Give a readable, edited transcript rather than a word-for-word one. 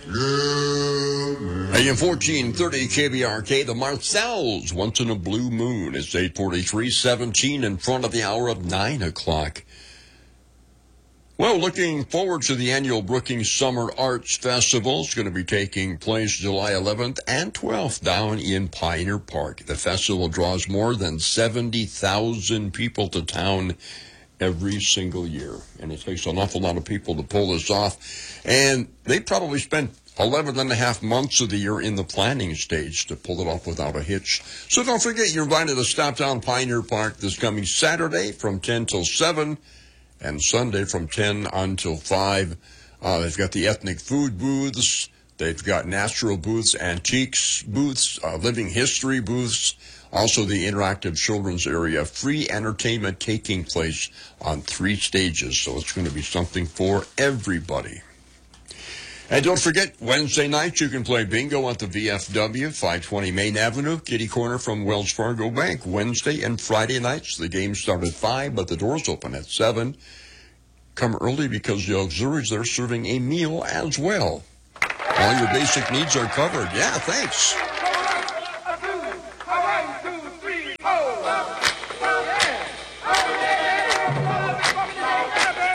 AM 1430 KBRK, the Marcells, Once in a Blue Moon. It's 8:43:17 in front of the hour of 9 o'clock. Well, looking forward to the annual Brookings Summer Arts Festival. It's going to be taking place July 11th and 12th down in Pioneer Park. The festival draws more than 70,000 people to town every single year. And it takes an awful lot of people to pull this off. And they probably spent 11 and a half months of the year in the planning stage to pull it off without a hitch. So don't forget, you're invited to stop down Pioneer Park this coming Saturday from 10 till 7 and Sunday from 10 until 5. They've got the ethnic food booths. They've got natural booths, antiques booths, living history booths. Also the interactive children's area. Free entertainment taking place on 3 stages. So it's going to be something for everybody. And don't forget, Wednesday nights you can play bingo at the VFW, 520 Main Avenue, kitty corner from Wells Fargo Bank. Wednesday and Friday nights, the games start at 5, but the doors open at 7. Come early because the auxiliaries, they're serving a meal as well. All your basic needs are covered. Yeah, thanks.